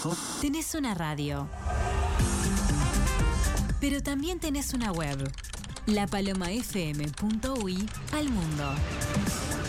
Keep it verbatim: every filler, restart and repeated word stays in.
trabajo? Tenés una radio. Pero también tenés una web. la paloma f m punto u y al mundo.